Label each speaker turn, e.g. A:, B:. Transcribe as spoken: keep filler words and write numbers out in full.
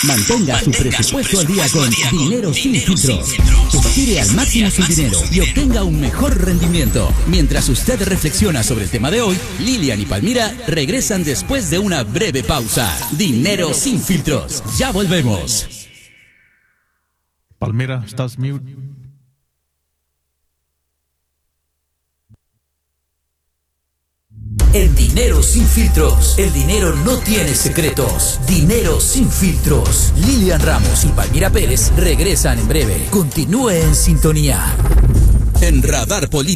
A: Mantenga su presupuesto al día con Dinero Sin Filtros. Estire al máximo su dinero y obtenga un mejor rendimiento. Mientras usted reflexiona sobre el tema de hoy, Lilian y Palmira regresan después de una breve pausa. Dinero Sin Filtros. Ya volvemos.
B: Palmira, estás mute.
A: En Dinero Sin Filtros, el dinero no tiene secretos. Dinero Sin Filtros. Lilian Ramos y Palmira Pérez regresan en breve. Continúe en sintonía. En Radar Político.